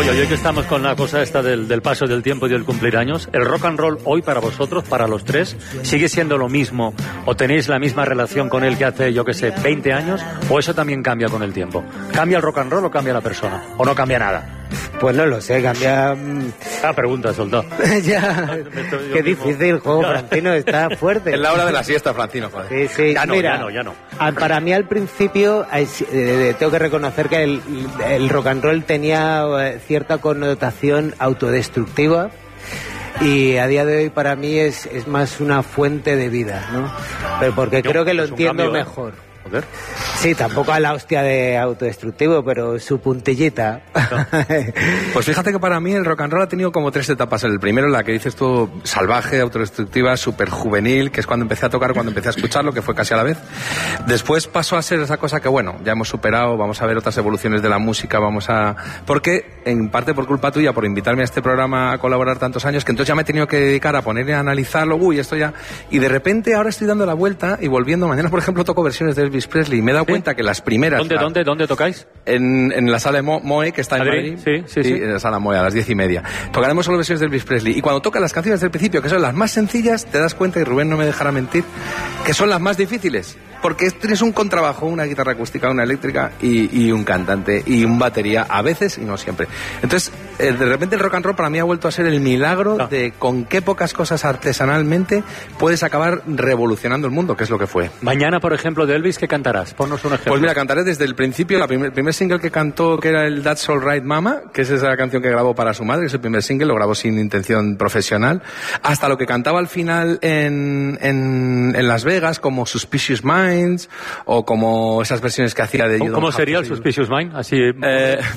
Y hoy que estamos con la cosa esta del paso del tiempo y del cumplir años, ¿el rock and roll hoy para vosotros, para los tres, sigue siendo lo mismo o tenéis la misma relación con él que hace, yo que sé, 20 años? ¿O eso también cambia con el tiempo? ¿Cambia el rock and roll o cambia la persona? ¿O no cambia nada? Pues no lo sé, cambia... Pregunta, soltó. Ya, qué difícil el juego, Francino, está fuerte. Es la hora de la siesta, Francino, joder. Sí. Ya no, Mira, ya no. Para mí al principio tengo que reconocer que el rock and roll tenía cierta connotación autodestructiva y a día de hoy para mí es más una fuente de vida, ¿no? Pero porque creo que lo entiendo cambio, mejor. Joder. Sí, tampoco a la hostia de autodestructivo, pero su puntillita. Pues fíjate que para mí el rock and roll ha tenido como 3 etapas. El primero, la que dices tú, salvaje, autodestructiva, súper juvenil, que es cuando empecé a tocar, cuando empecé a escucharlo, que fue casi a la vez. Después pasó a ser esa cosa que, bueno, ya hemos superado, vamos a ver otras evoluciones de la música, porque, en parte por culpa tuya, por invitarme a este programa a colaborar tantos años, que entonces ya me he tenido que dedicar a ponerme a analizarlo, esto ya... Y de repente ahora estoy dando la vuelta y volviendo. Mañana, por ejemplo, toco versiones de Elvis Presley. Me he dado cuenta que las primeras... ¿Dónde tocáis? En la sala de Moe, que está en Madrid. Sí. En la sala Moe, a las 10:30. Tocaremos solo versiones de Elvis Presley. Y cuando tocas las canciones del principio, que son las más sencillas, te das cuenta, y Rubén no me dejará mentir, que son las más difíciles. Porque tienes un contrabajo, una guitarra acústica, una eléctrica y un cantante y un batería, a veces y no siempre. Entonces, de repente el rock and roll para mí ha vuelto a ser el milagro de con qué pocas cosas artesanalmente puedes acabar revolucionando el mundo, que es lo que fue. Mañana, por ejemplo, de Elvis, ¿qué cantarás? Ponnos un ejemplo. Pues mira, cantaré desde el principio, el primer single que cantó, que era el That's All Right Mama, que es esa canción que grabó para su madre, que es el primer single, lo grabó sin intención profesional, hasta lo que cantaba al final en Las Vegas, como Suspicious Minds, o como esas versiones que hacía de... ¿Cómo sería el Suspicious Mind? Así...